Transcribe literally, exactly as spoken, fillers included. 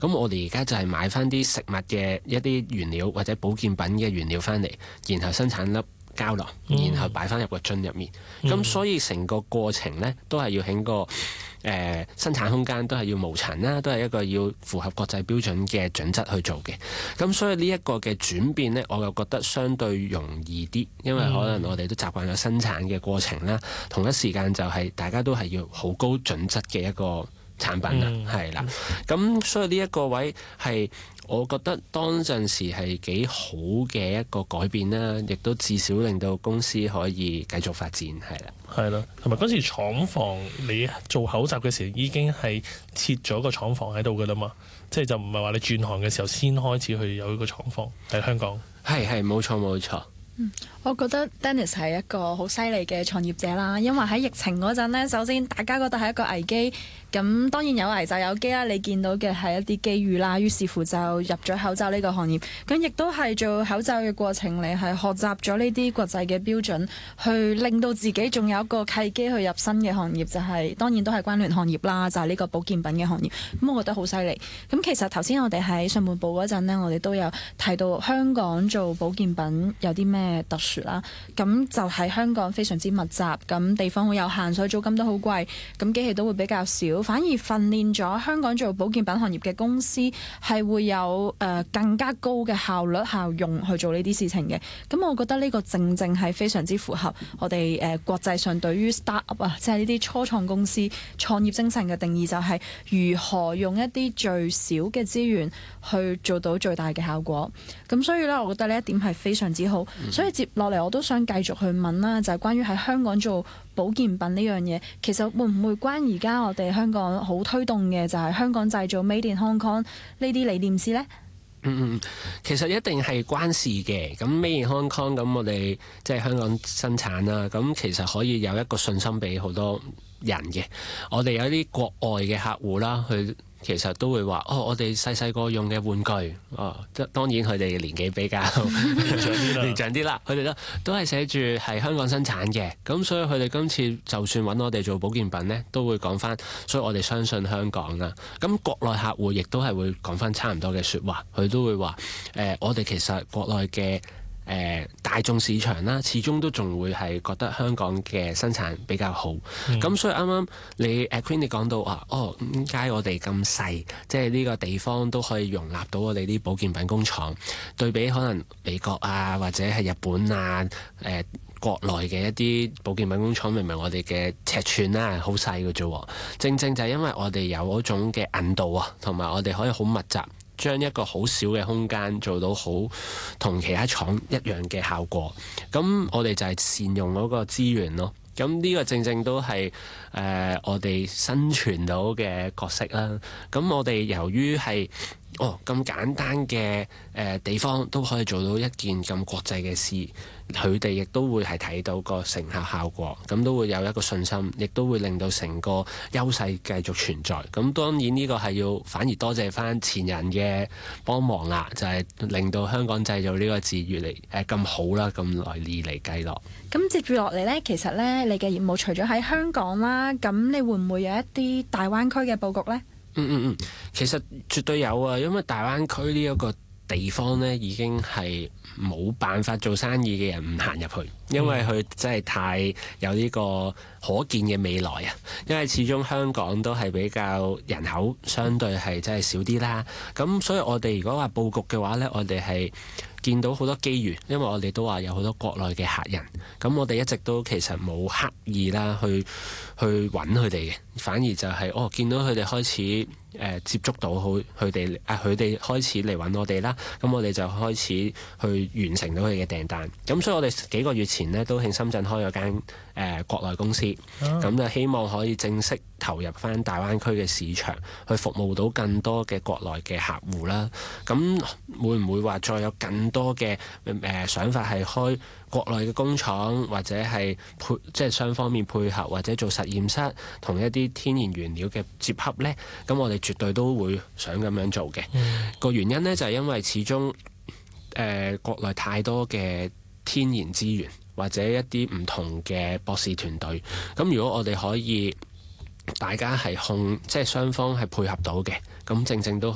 咁我哋而家就係買翻啲食物嘅一啲原料或者保健品嘅原料翻嚟，然後生產粒膠囊，然後擺翻入個樽入面。咁、嗯、所以成個過程呢，都係要喺個誒、呃、生產空間都係要無塵啦，都係一個要符合國際標準嘅準則去做嘅。咁所以呢一個嘅轉變呢，我又覺得相對容易啲，因為可能我哋都習慣咗生產嘅過程啦，同一時間就係大家都係要好高準則嘅一個產品啦，係啦、嗯。咁所以呢一個位係我覺得當陣時係幾好嘅一個改變啦，亦都至少令到公司可以繼續發展，係啦。 係啦，同埋嗰時廠房你做口罩嘅時候已經係設咗個廠房喺度㗎啦嘛，即係就唔係話你轉行嘅時候先開始去有呢個廠房喺香港。係係冇錯冇錯。 嗯，我覺得 Dennis 係一個好犀利嘅創業者啦，因為喺疫情嗰陣呢，首先大家覺得係一個危機，咁當然有危就有機啦。你見到嘅係一啲機遇啦，於是乎就入咗口罩呢個行業，咁亦都係做口罩嘅過程，你係學習咗呢啲國際嘅標準，去令到自己仲有一個契機去入新嘅行業，就係、是、當然都係關聯行業啦，就係、是、呢個保健品嘅行業。咁我覺得好犀利。咁其實頭先我哋喺上半部嗰陣呢，我哋都有提到香港做保健品有啲咩特殊啦，咁就係香港非常之密集，咁地方好有限，所以租金都好貴，咁機器都會比較少，反而訓練咗香港做保健品行業嘅公司係會有誒、呃、更加高嘅效率效用去做呢啲事情嘅。咁我覺得呢個正正係非常之符合我哋誒、呃、國際上對於 start-up 啊，即係呢啲初創公司創業精神嘅定義，就係如何用一啲最少嘅資源去做到最大嘅效果。咁所以呢，我覺得呢一點係非常之好。嗯、所以接落嚟我都想繼續去問啦，就係、是、關於喺香港做保健品呢樣嘢，其實會唔會關而家我哋香港好推動嘅就係香港製造 Made in Hong Kong 呢啲理念事呢？ 嗯嗯，其實一定係關事嘅。咁 Made in Hong Kong，咁我哋即係香港生產啦，咁其實可以有一個信心俾好多人嘅。我哋有啲國外嘅客戶啦，佢其實都會話：哦，我哋細細個用嘅玩具，哦，即當然佢哋年紀比較年長啲啦，佢哋都都係寫住係香港生產嘅。咁所以佢哋今次就算揾我哋做保健品呢，都會講翻，所以我哋相信香港啦。咁國內客戶亦都係會講翻差唔多嘅説話，佢都會話：誒、呃，我哋其實國內嘅。誒、呃、大眾市場啦，始終都仲會係覺得香港嘅生產比較好。咁、嗯、所以啱啱你 Queen 你講到話，哦，點解我哋咁細，即係呢個地方都可以容納到我哋啲保健品工廠，對比可能美國啊或者係日本啊誒、呃、國內嘅一啲保健品工廠，明明我哋嘅尺寸啦好細嘅啫，正正就係因為我哋有嗰種嘅韌度啊，同埋我哋可以好密集。將一個好小嘅空間做到好同其他廠一樣嘅效果，咁我哋就係善用嗰個資源咯。咁呢個正正都係誒、呃、我哋生存到嘅角色啦。咁我哋由於係哦咁簡單嘅誒、呃、地方都可以做到一件咁國際嘅事，佢哋亦都會係睇到個成效效果，咁都會有一個信心，亦都會令到成個優勢繼續存在。咁當然呢個係要反而多謝翻前人嘅幫忙啦，就係、是、令到香港製造呢個字越嚟誒咁好啦，咁耐以嚟計落。 咁接住落嚟呢，其實呢，你嘅業務除咗喺香港啦，咁你會唔會有一啲大灣區嘅佈局呢？ 嗯嗯嗯，其實絕對有啊，因為大灣區呢一個地方呢，已經係冇辦法做生意嘅人唔行入去，因為佢真係太有呢個可見嘅未來啊！因為始終香港都係比較人口相對係真係少啲啦，咁所以我哋如果話佈局嘅話呢，我哋係見到好多機遇，因為我哋都話有好多國內嘅客人，咁我哋一直都其實冇刻意啦去去揾佢哋嘅，反而就係、是、哦見到佢哋開始誒、呃、接觸到好佢哋啊，佢哋開始嚟揾我哋啦，咁我哋就開始去完成到佢嘅訂單。咁所以我哋幾個月前呢，都喺深圳開咗間誒國內公司，咁、oh. 就希望可以正式投入翻大灣區嘅市場，去服務到更多嘅國內嘅客戶啦。咁會唔會話再有更多嘅誒、呃、想法係開國內嘅工廠，或者係配即係雙方面配合，或者做實驗室同一啲天然原料嘅結合呢？咁我哋絕對都會想咁樣做嘅。個、mm. 原因呢，就係、是、因為始終誒、呃、國內太多嘅天然資源，或者一啲唔同嘅博士團隊。咁如果我哋可以大家係控，即係雙方係配合到嘅，咁正正都